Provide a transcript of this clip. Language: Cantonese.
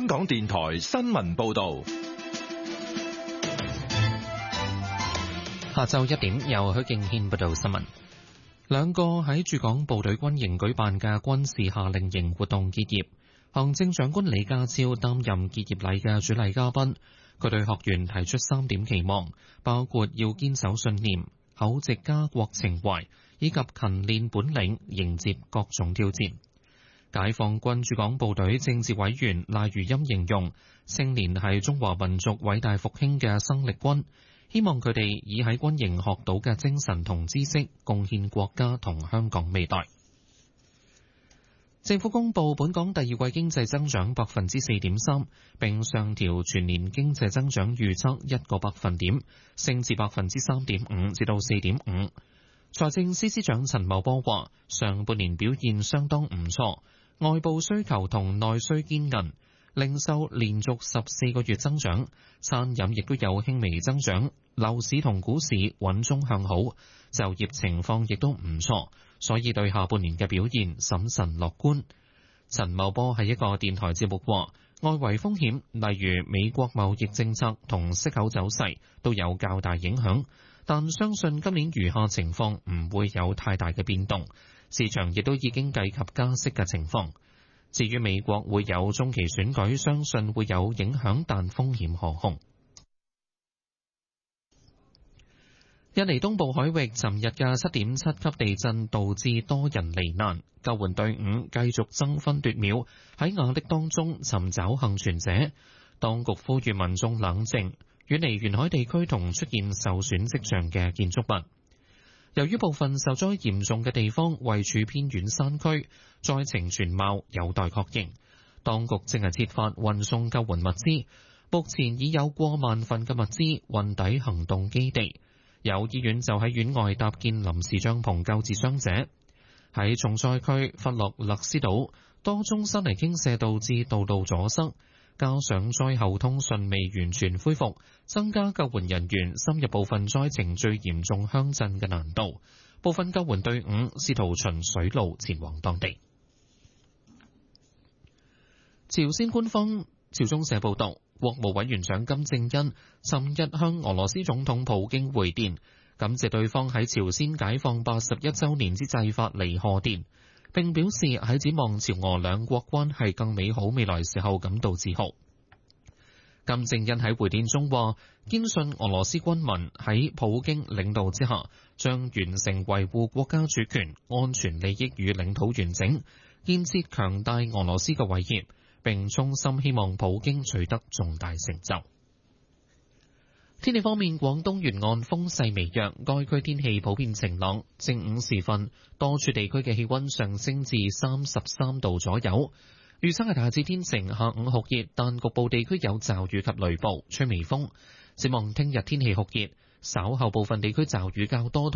港電台新聞報道。 下晝1點，由許敬軒報道新聞。兩個喺駐港部隊軍營舉辦嘅軍事夏令營活動結業，行政長官李家超擔任結業禮嘅主禮嘉賓。佢對學員提出3點期望，包括要堅守信念、厚植家國情懷，以及勤練本領，迎接各種挑戰。解放軍駐港部隊政治委員賴如欽形容，青年係中華民族偉大復興嘅生力軍，希望佢哋以喺軍營學到嘅精神同知識，貢獻國家同香港未來。政府公布本港第二季經濟增長 4.3%， 並上調全年經濟增長預測1個百分點，升至 3.5% 至到 4.5%。財政司司長陳茂波話，上半年表現相當唔錯，外部需求同內需堅韌，零售連續14個月增長，餐飲亦都有輕微增長，樓市同股市穩中向好，就業情況亦都唔錯，所以對下半年嘅表現審慎樂觀。陳茂波喺一個電台節目話，外圍風險例如美國貿易政策同息口走勢都有較大影響，但相信今年餘下情況唔會有太大嘅變動，市場亦都已經計及加息嘅情況。至於美國會有中期選舉，相信會有影響，但風險可控。印尼東部海域尋日嘅7.7級地震導致多人罹難，救援隊伍繼續爭分奪秒喺瓦礫當中尋找幸存者。當局呼籲民眾冷靜，遠離沿海地區同出現受損跡象嘅建築物。由於部分受災嚴重嘅地方位處偏遠山區，災情全貌有待確認。當局正係設法運送救援物資，目前已有過萬份嘅物資運抵行動基地。有醫院就喺院外搭建臨時帳篷救治傷者。喺重災區弗洛勒斯島，多宗山泥傾瀉導致道路阻塞，加上災後通訊未完全恢復，增加救援人員深入部分災情最嚴重鄉鎮嘅難度。部分救援隊伍試圖循水路前往當地。朝鮮官方朝中社報道，國務委員長金正恩尋日向俄羅斯總統普京回電，感謝對方喺朝鮮解放81週年之際發嚟賀電，並表示喺展望朝俄兩國關係更美好未來時候感到自豪。金正恩喺回電中話，堅信俄羅斯軍民喺普京領導之下，將完成維護國家主權、安全利益與領土完整，建設強大俄羅斯嘅偉業，並衷心希望普京取得重大成就。天氣方面，廣東沿岸風勢微弱，該區天氣普遍晴朗。正午時分，多處地區嘅氣溫上升至33度左右。預測係大致天晴，下午酷熱，但局部地區有驟雨及雷暴，吹微風。展望聽日天氣酷熱，稍後部分地區驟雨較多。